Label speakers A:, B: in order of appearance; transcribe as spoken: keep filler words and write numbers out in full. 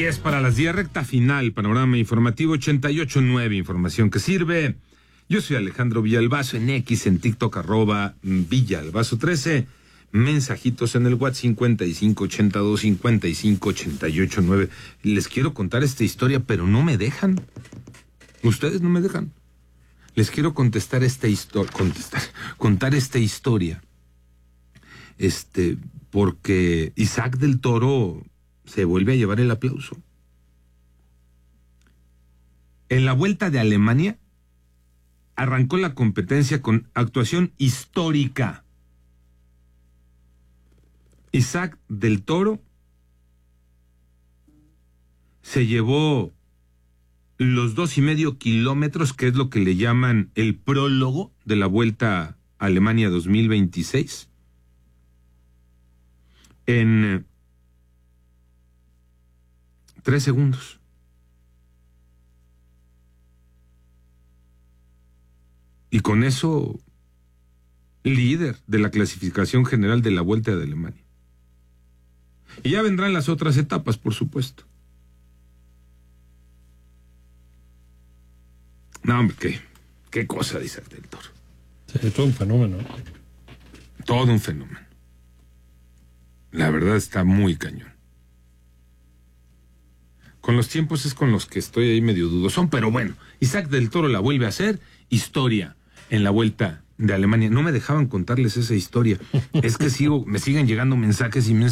A: diez para las diez, recta final, panorama informativo ochenta y ocho punto nueve, información que sirve. Yo soy Alejandro Villalbazo, en X, en TikTok, arroba Villalbazo trece. Mensajitos en el WhatsApp cincuenta y cinco ochenta y dos cincuenta y cinco ochenta y ocho nueve. Les quiero contar esta historia, pero no me dejan. Ustedes no me dejan. Les quiero contestar esta historia, contestar, contar esta historia. Este, porque Isaac del Toro se vuelve a llevar el aplauso. En la Vuelta de Alemania arrancó la competencia con actuación histórica. Isaac del Toro se llevó los dos y medio kilómetros, que es lo que le llaman el prólogo de la Vuelta a Alemania dos mil veintiséis, en tres segundos. Y con eso, líder de la clasificación general de la Vuelta de Alemania. Y ya vendrán las otras etapas, por supuesto. No, hombre, qué, qué cosa, dice el del Toro.
B: Sí, todo un fenómeno.
A: Todo un fenómeno. La verdad está muy cañón. Con los tiempos es con los que estoy ahí medio dudosón, pero bueno, Isaac del Toro la vuelve a hacer, historia en la Vuelta de Alemania. No me dejaban contarles esa historia. Es que sigo, me siguen llegando mensajes y mensajes